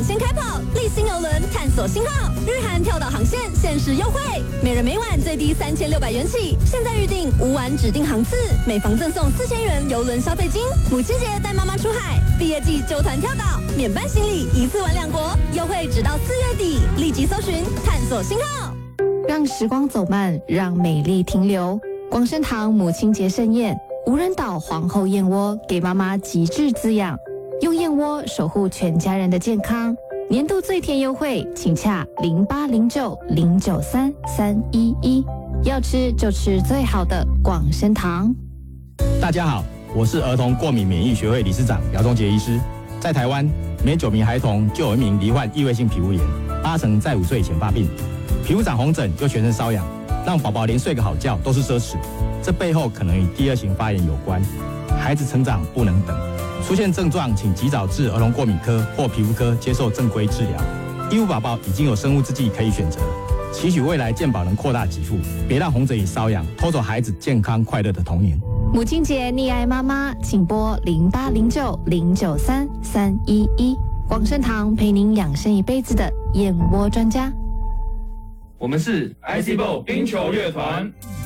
抢先开跑，立新邮轮探索新号，日韩跳岛航线限时优惠，每人每晚最低3600元起，现在预定无晚指定航次，每房赠送4000元邮轮消费金。母亲节带妈妈出海，毕业季揪团跳岛，免办行李一次玩2国，优惠直到4月底，立即搜寻探索新号。 让时光走慢，让美丽停留。广生堂母亲节盛宴，无人岛皇后燕窝给妈妈极致滋养，用燕窝守护全家人的健康。年度最甜优惠，请洽0809093311，要吃就吃最好的广生堂。 大家好，我是儿童过敏免疫学会理事长姚忠杰医师。在台湾，每9名孩童就有1名罹患异位性皮肤炎，8成在5岁以前发病。皮肤长红疹又全身瘙痒，让宝宝连睡个好觉都是奢侈，这背后可能与第2型发炎有关。孩子成长不能等，出现症状请及早至儿童过敏科或皮肤科接受正规治疗。义务宝宝已经有生物制剂可以选择，期许未来健保能扩大给付，别让红疹与瘙痒偷走孩子健康快乐的童年。 母亲节溺爱妈妈，请拨0809093311，广生堂陪您养生一辈子的燕窝专家。 我们是 ICBO 冰球乐团。